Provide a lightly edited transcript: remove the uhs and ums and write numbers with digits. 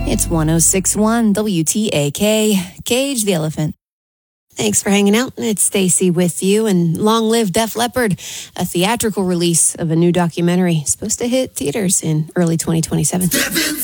It's 106.1 WTAK, Cage the Elephant. Thanks for hanging out. It's Stacy with you. And long live Def Leppard, a theatrical release of a new documentary supposed to hit theaters in early 2027.